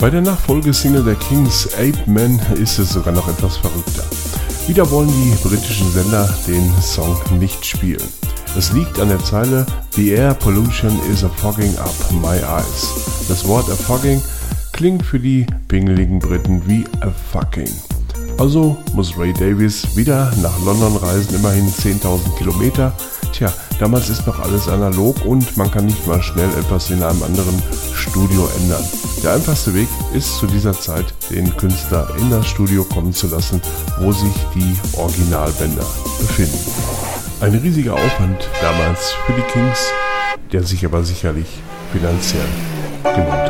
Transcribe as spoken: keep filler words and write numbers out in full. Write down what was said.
Bei der Nachfolgesingle der Kings, Ape Man, ist es sogar noch etwas verrückter. Wieder wollen die britischen Sender den Song nicht spielen. Es liegt an der Zeile "The air pollution is a fogging up my eyes". Das Wort a fogging klingt für die pingeligen Briten wie a fucking. Also muss Ray Davies wieder nach London reisen, immerhin zehntausend Kilometer. Tja, damals ist noch alles analog und man kann nicht mal schnell etwas in einem anderen Studio ändern. Der einfachste Weg ist zu dieser Zeit, den Künstler in das Studio kommen zu lassen, wo sich die Originalbänder befinden. Ein riesiger Aufwand damals für die Kings, der sich aber sicherlich finanziell gelohnt hat.